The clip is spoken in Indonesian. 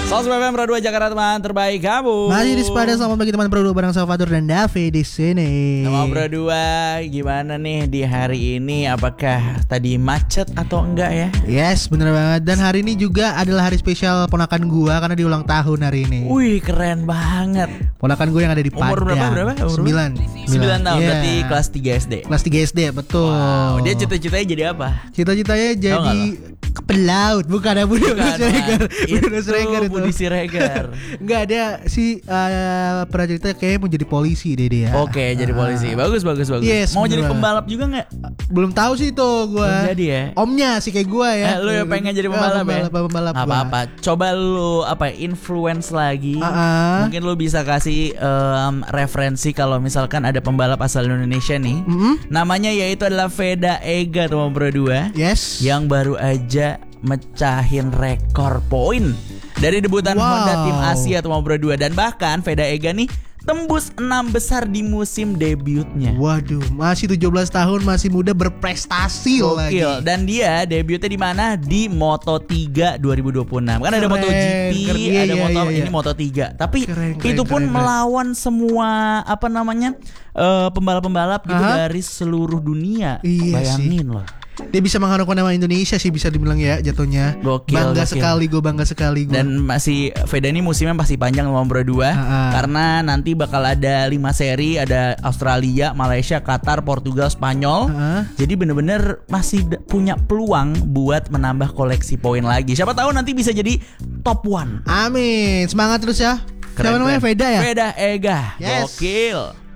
106.2 Pro 2 Jakarta, teman terbaik kamu. Masih di Sepada, selamat bagi teman Pro 2 bareng Salvador dan Davi di sini. Teman Pro 2, gimana nih di hari ini? Apakah tadi macet atau enggak ya? Yes, bener banget. Dan hari ini juga adalah hari spesial ponakan gua karena di ulang tahun hari ini. Wih, keren banget. Ponakan gue yang ada di Padang. Umur berapa? 9 tahun, Yeah. berarti kelas 3 SD. Kelas 3 SD, betul. Wow, dia cita-citanya jadi apa? Cita-citanya jadi pelaut, bukan ya Budi Siregar. Budi Siregar. Enggak, dia si pernah cerita kayak mau jadi polisi deh dia. Oke, jadi polisi. Bagus. Yes, mau jadi bener. pembalap juga enggak? Belum tahu sih itu gua. Belum jadi ya. Omnya sih kayak gua ya. Lu yang pengen jadi pembalap ya? Pembalap gua. Apa-apa. Coba lu influence lagi. Mungkin lu bisa kasih referensi kalau misalkan ada pembalap asal Indonesia nih. Namanya yaitu adalah Veda Ega, teman Pro 2. Yes. Yang baru aja mecahin rekor poin dari debutan Honda Tim Asia, teman Pro 2. Dan bahkan Veda Ega nih tembus 6 besar di musim debutnya. Waduh, masih 17 tahun, masih muda, berprestasi lagi. Dan dia debutnya di mana? Di Moto3 2026. Kan ada MotoGP, ada ini Moto3. Tapi itu pun melawan semua pembalap-pembalap gitu dari seluruh dunia. Iya, bayangin loh. Dia bisa mengharumkan nama Indonesia sih, bisa dibilang ya jatuhnya. Bangga sekali gue. Dan masih Veda ini musimnya pasti panjang nomor 2 karena nanti bakal ada 5 seri, ada Australia, Malaysia, Qatar, Portugal, Spanyol. Jadi bener-bener masih punya peluang buat menambah koleksi poin lagi. Siapa tahu nanti bisa jadi top 1. Amin. Semangat terus ya. Siapa namanya? Veda ya? Veda Ega. Yes. Gokil.